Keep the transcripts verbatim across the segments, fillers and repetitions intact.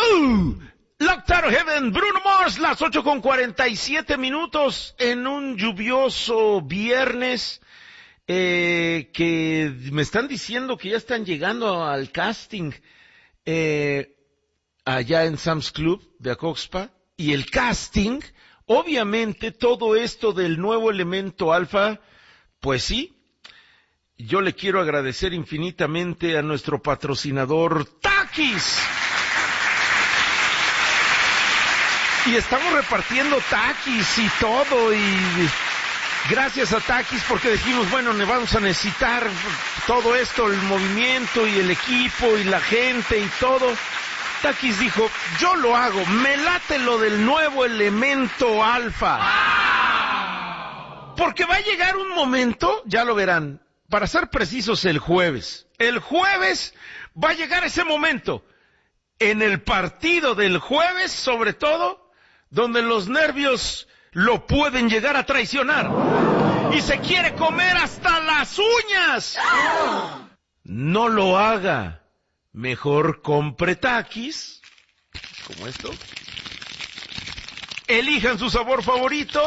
¡Woo! Locked Out of Heaven, Bruno Mars, las ocho con cuarenta y siete minutos en un lluvioso viernes, eh, que me están diciendo que ya están llegando al casting, eh, allá en Sam's Club de Acoxpa, y el casting, obviamente todo esto del nuevo elemento alfa, pues sí, yo le quiero agradecer infinitamente a nuestro patrocinador Takis. Y estamos repartiendo Takis y todo, y gracias a Takis porque dijimos, bueno, le vamos a necesitar todo esto, el movimiento y el equipo y la gente y todo. Takis dijo, yo lo hago, me late lo del nuevo elemento alfa. Porque va a llegar un momento, ya lo verán, para ser precisos el jueves. El jueves va a llegar ese momento. En el partido del jueves, sobre todo, donde los nervios lo pueden llegar a traicionar. Y se quiere comer hasta las uñas. No lo haga. Mejor compre Takis, como esto. Elijan su sabor favorito.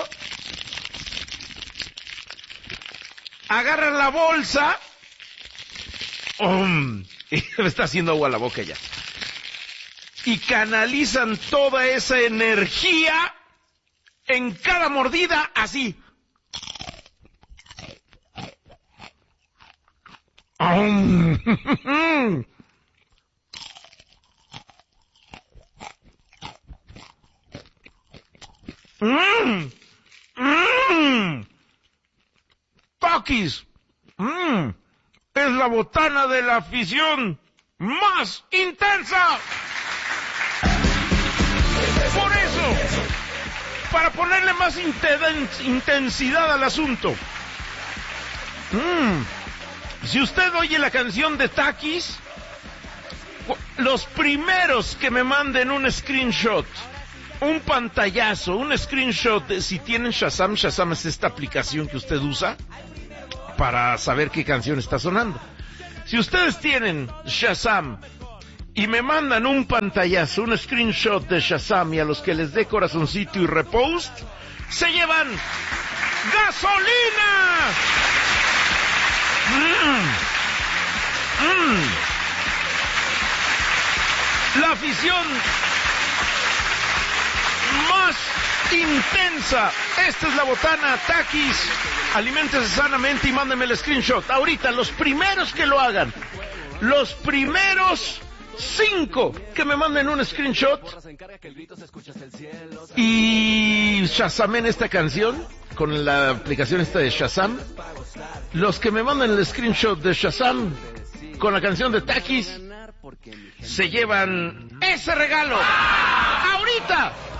Agarran la bolsa. Oh, me está haciendo agua a la boca ya. Y canalizan toda esa energía en cada mordida, así. Mm. Mm. Takis. Mm. Es la botana de la afición más intensa. Por eso, para ponerle más intensidad al asunto, mm, si usted oye la canción de Takis, los primeros que me manden un screenshot, un pantallazo, un screenshot, de, si tienen Shazam, Shazam es esta aplicación que usted usa para saber qué canción está sonando. Si ustedes tienen Shazam y me mandan un pantallazo, un screenshot de Shazam, y a los que les dé corazoncito y repost, se llevan gasolina. Mm. Mm. La afición más intensa. Esta es la botana Takis. Aliméntese sanamente y mándenme el screenshot. Ahorita, los primeros que lo hagan, los primeros cinco que me manden un screenshot y Shazamen esta canción con la aplicación esta de Shazam, los que me manden el screenshot de Shazam con la canción de Takis se llevan ese regalo ahorita.